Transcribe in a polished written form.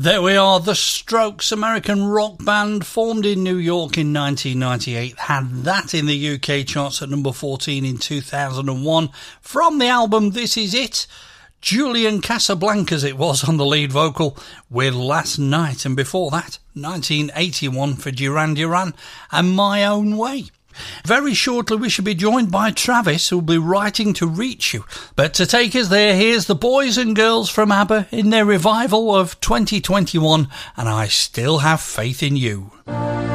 There we are, The Strokes, American rock band formed in New York in 1998, had that in the UK charts at number 14 in 2001. From the album This Is It, Julian Casablancas it was on the lead vocal with Last Night, and before that 1981 for Duran Duran and My Own Way. Very shortly we should be joined by Travis, who'll be writing to reach you. But to take us there, here's the boys and girls from ABBA in their revival of 2021, and I Still Have Faith in You.